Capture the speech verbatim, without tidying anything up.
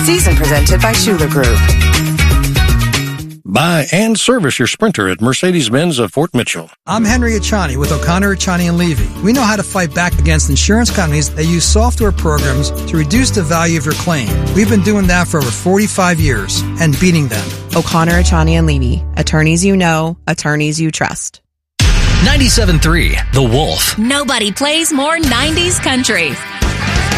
Season presented by Schuler Group. Buy and service your Sprinter at Mercedes-Benz of Fort Mitchell. I'm Henry Achani with O'Connor, Achani and Levy. We know how to fight back against insurance companies that use software programs to reduce the value of your claim. We've been doing that for over forty-five years and beating them. O'Connor, Achani and Levy. Attorneys you know, attorneys you trust. ninety-seven point three The Wolf. Nobody plays more nineties country.